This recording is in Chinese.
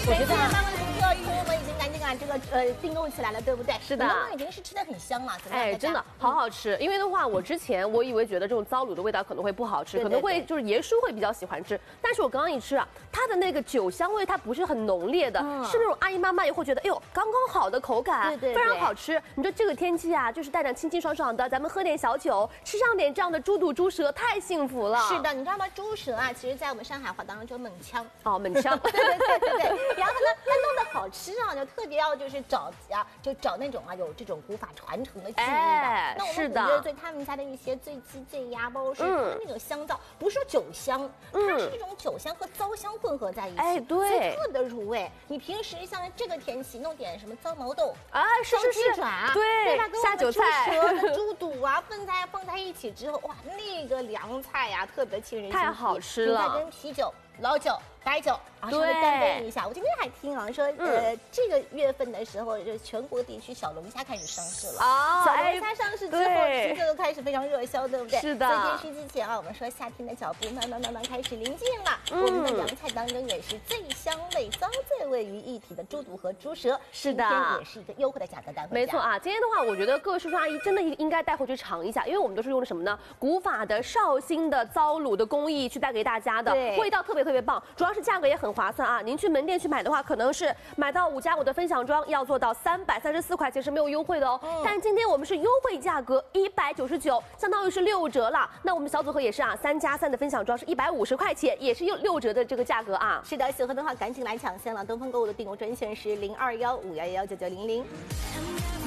我觉得妈妈的朋友，以后我们已经赶紧把这个订购起来了，对不对？ 是的， 妈妈已经是吃的很香了， 哎，真的好好吃。因为的话，我之前我以为觉得这种糟卤的味道可能会不好吃，可能会就是爷叔会比较喜欢吃，但是我刚刚一吃啊，它的那个酒香味它不是很浓烈的，是那种阿姨妈妈也会觉得，哎呦，刚刚好的口感，非常好吃。你说这个天气啊，就是带点清清爽爽的，咱们喝点小酒，吃上点这样的猪肚、猪舌，太幸福了。 是的，你知道吗？猪舌啊，其实在我们上海话当中叫猛枪。 哦，猛枪。 对。然后呢，它弄得好吃啊，就特别要就是找那种啊有这种古法传承的技艺的。那我们古乐队他们家的一些醉鸡、醉鸭包是它的那种香皂，不是说酒香，它是这种酒香和糟香混合在一起， 哎，对， 所以特别入味。你平时像这个天气弄点什么糟毛豆啊，是鸡爪， 对吧？跟我们的猪舌、猪肚啊放在一起之后，哇，那个凉菜呀，特别沁人心脾， 太好吃了。 你再跟啤酒、老酒、白酒啊，稍微干杯一下。我今天还听啊说，这个月份的时候，就全国地区小龙虾开始上市了啊。小龙虾上市之后，评测都开始非常热销，对不对？ 是的。 所以电视机前啊，我们说夏天的脚步慢慢开始临近了。我们的凉菜当中也是最香味、糟醉味于一体的猪肚和猪舌， 是的， 今天也是一个优惠的价格带回家。 没错啊，今天的话，我觉得各位叔叔阿姨真的应该带回去尝一下，因为我们都是用的什么呢？古法的绍兴的糟卤的工艺去带给大家的，味道特别棒，主要是价格也很划算啊。您去门店去买的话，可能是买到5+5的分享装要做到334块钱是没有优惠的哦。但今天我们是优惠价格199，相当于是6折了。那我们小组合也是啊，3+3的分享装是150块钱，也是6折的这个价格啊。 是的，喜欢的话赶紧来抢先了。东风购物的订购专线是0215119900。